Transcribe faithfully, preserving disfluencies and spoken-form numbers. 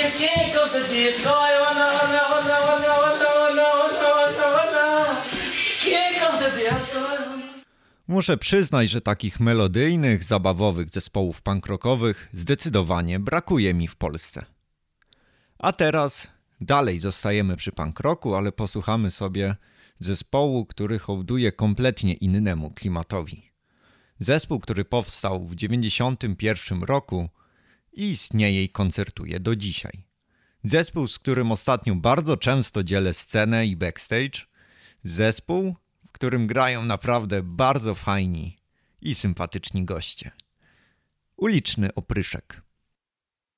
can't come to disco. I wanna, wanna, wanna, wanna, wanna, wanna, wanna, wanna, wanna. Can't come to disco. Muszę przyznać, że takich melodyjnych, zabawowych zespołów punk rockowych zdecydowanie brakuje mi w Polsce. A teraz dalej zostajemy przy punk rocku, ale posłuchamy sobie zespołu, który hołduje kompletnie innemu klimatowi. Zespół, który powstał w dziewięćdziesiątym pierwszym roku i istnieje i koncertuje do dzisiaj. Zespół, z którym ostatnio bardzo często dzielę scenę i backstage. Zespół, w którym grają naprawdę bardzo fajni i sympatyczni goście. Uliczny Opryszek.